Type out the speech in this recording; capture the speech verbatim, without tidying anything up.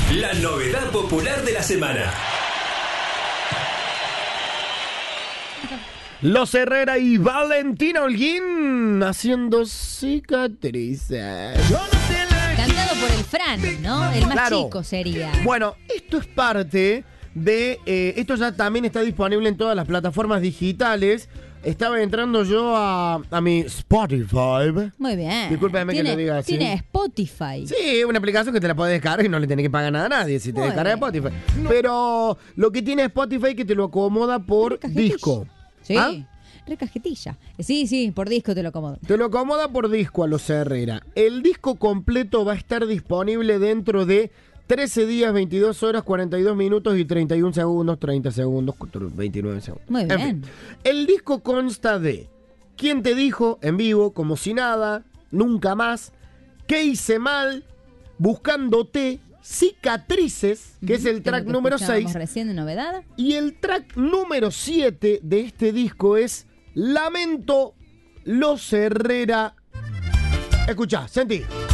La novedad popular de la semana. Los Herrera y Valentina Holguín haciendo cicatrices. Cantado por el Fran, ¿no? El más Claro. chico sería. Bueno, esto es parte de... Eh, esto ya también está disponible en todas las plataformas digitales. Estaba entrando yo a, a mi Spotify. Muy bien. Discúlpeme que Tiene- lo diga así. Tiene Spotify. Sí, una aplicación que te la podés descargar y no le tenés que pagar nada a nadie si te Muy descargas bien. Spotify. Pero lo que tiene Spotify es que te lo acomoda por Recajetilla. disco. Sí. ¿Ah? Recajetilla. Sí, sí, por disco te lo acomodo. Te lo acomoda por disco a los Herrera. El disco completo va a estar disponible dentro de trece días, veintidós horas, cuarenta y dos minutos y treinta y un segundos, treinta segundos, veintinueve segundos. Muy En bien. fin, el disco consta de ¿Quién te dijo? En vivo, Como si nada, Nunca más, ¿Qué hice mal? Buscándote, Cicatrices, que es el Que track lo que número escuchábamos seis. recién de novedad. Y el track número siete de este disco es Lamento, Los Herrera. Escuchá, sentí.